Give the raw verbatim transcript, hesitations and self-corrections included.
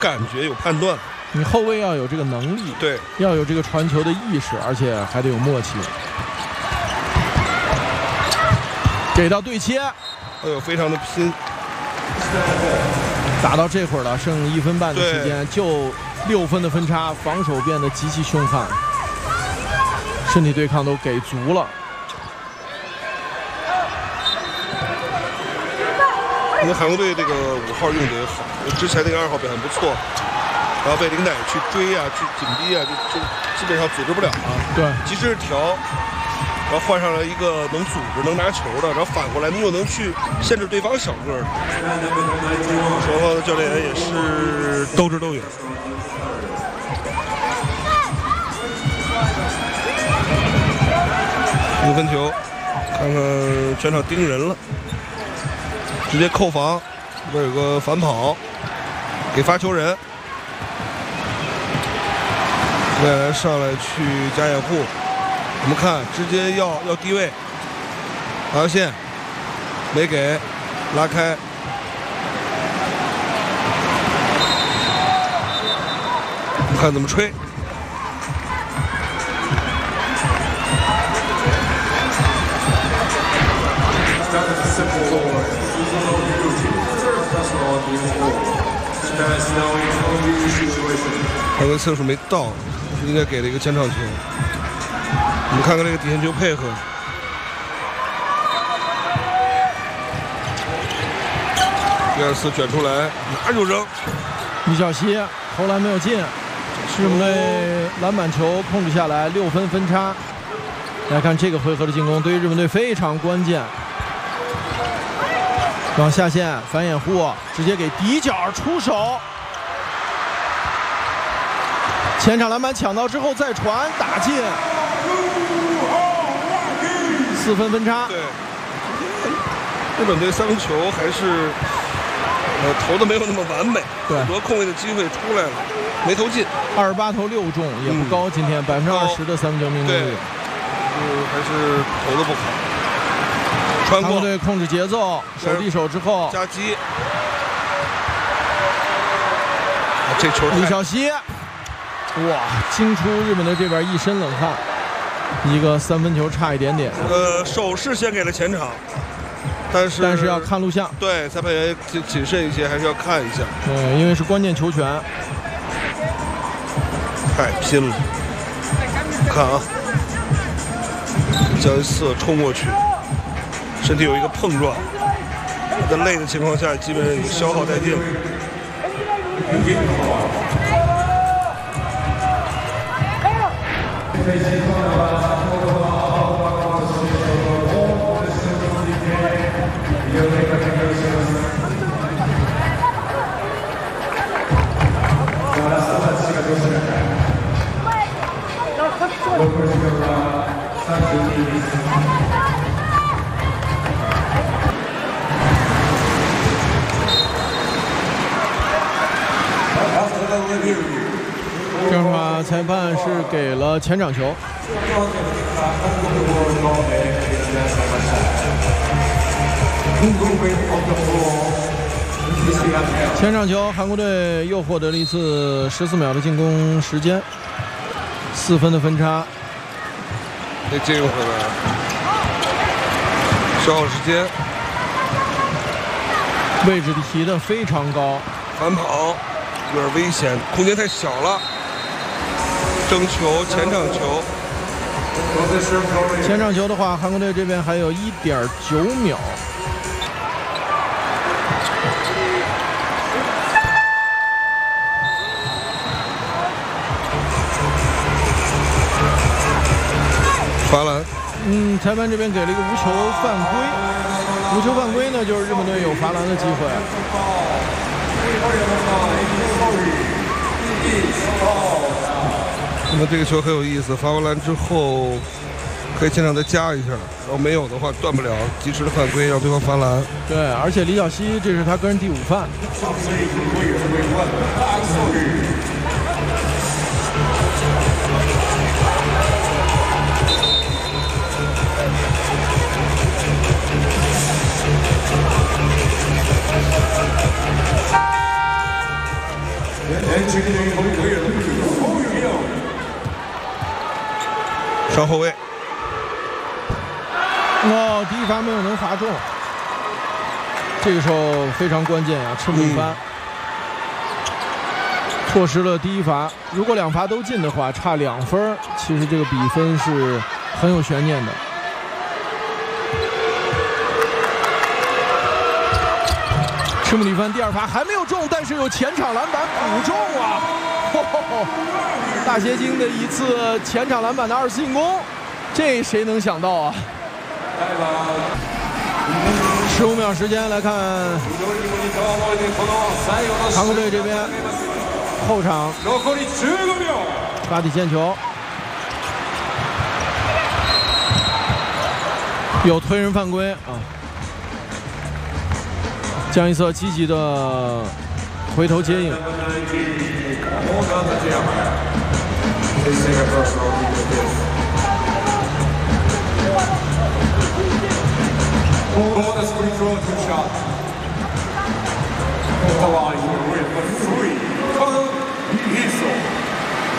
感觉、有判断。 你后卫要有这个能力， 对， 要有这个传球的意识，而且还得有默契。给到对切， 哎呦，非常的拼。 打到这会儿了，剩一分半的时间，就六分的分差，防守变得极其凶悍，身体对抗都给足了。 我们韩国队这个五号用的也好，之前那个二号表现不错，然后被林乃去追啊、去紧逼啊，就就基本上组织不了啊。 对， 及时调，然后换上了一个能组织、能拿球的，然后反过来你又能去限制对方小个的。双方的教练员也是斗智斗勇。五分球，看看全场盯人了。直接扣防，这边有个反跑，给发球人，未来上来去加掩护。我们看，直接要要低位，罚球线没给，拉开。我们看怎么吹。犯规次数没到，应该给了一个前场球。我们看看这个底线球配合。第二次卷出来，拿就扔。 李晓溪投篮没有进，日本队篮板球控制下来，六分分差。来看这个回合的进攻，对于日本队非常关键。往下线反掩护，直接给底角出手，前场篮板抢到之后再传打进，四分分差。 对，日本队三分球还是呃投的没有那么完美， 对， 很多空位的机会出来了，没投进。 二十八投六中也不高，嗯、今天百分之二十的三分球命中率， 嗯，还是投的不好。 韩国队控制节奏，手递手之后夹击，这球李晓溪，哇，惊出日本队这边一身冷汗，一个三分球差一点点。 呃，手势先给了前场，但是但是要看录像， 对，裁判员谨慎一些，还是要看一下。 对，因为是关键球权。 太拼了！看啊，江一瑟冲过去。身体有一个碰撞，在累的情况下，基本上已经消耗殆尽了。 正法裁判是给了前场球。前场球，韩国队又获得了一次十四秒的进攻时间，四分的分差。 得进回来，消耗时间。 位置提的非常高， 反跑有点危险，空间太小了。争球，前场球。 前场球的话，韩国队这边还有一点九秒。 罚篮。 嗯，裁判这边给了一个无球犯规。无球犯规呢，就是日本队有罚篮的机会。 那么这个球很有意思，罚完篮之后可以现场再加一下，然后没有的话断不了，及时的犯规让对方罚篮。 对，而且李晓溪这是他个人第五犯。 上后卫。 哦，第一罚没有能罚中，这个时候非常关键啊，赤木一番。嗯 错失了第一罚，如果两罚都进的话，差两分，其实这个比分是很有悬念的。赤木里帆第二罚还没有中，但是有前场篮板补中啊！呵呵呵大结晶的一次前场篮板的二次进攻，这谁能想到啊？十五秒时间来看韩国队这边。 后场发起线球，有推人犯规啊！江一瑟积极的回头接应。